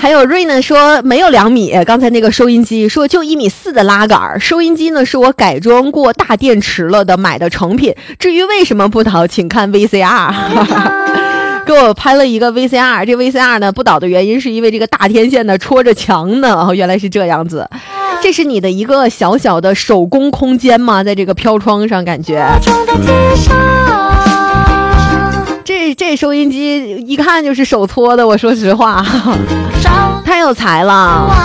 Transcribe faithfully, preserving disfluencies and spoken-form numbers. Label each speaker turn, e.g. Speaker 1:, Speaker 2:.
Speaker 1: 还有瑞呢说没有两米，刚才那个收音机说就一米四的拉杆，收音机呢是我改装过大电池了的买的成品，至于为什么不倒，请看 V C R。给我拍了一个 V C R， 这 V C R 呢不倒的原因是因为这个大天线呢戳着墙呢，哦，原来是这样子。这是你的一个小小的手工空间吗？在这个飘窗上感觉。这这收音机一看就是手搓的，我说实话，太有才了。